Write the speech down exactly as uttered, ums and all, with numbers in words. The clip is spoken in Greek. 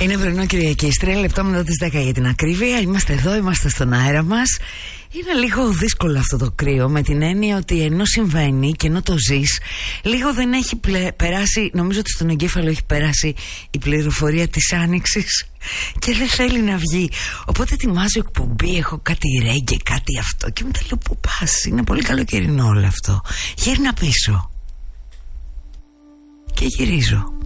Είναι πρωινό Κυριακής, τρία λεπτά μετά τις δέκα για την ακρίβεια. Είμαστε εδώ, είμαστε στον αέρα μας. Είναι λίγο δύσκολο αυτό το κρύο, με την έννοια ότι ενώ συμβαίνει και ενώ το ζεις, λίγο δεν έχει πλε... περάσει, νομίζω ότι στον εγκέφαλο έχει περάσει η πληροφορία της άνοιξης και δεν θέλει να βγει. Οπότε ετοιμάζω εκπομπή, έχω κάτι ρέγγε, κάτι αυτό και μετά λέω πού πας, είναι πολύ καλοκαιρινό όλο αυτό. Γύρνα πίσω και γυρίζω.